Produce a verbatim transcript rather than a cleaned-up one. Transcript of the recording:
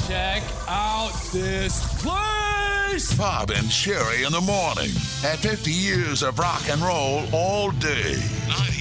Check out this place! Bob and Sherry in the morning. At fifty years of rock and roll all day.